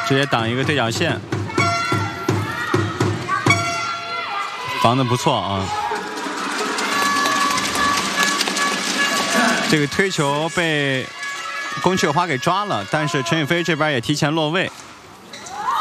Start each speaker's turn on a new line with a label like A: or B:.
A: 直接挡一个对角线，防得不错啊。这个推球被龚雀花给抓了，但是陈雨菲这边也提前落位。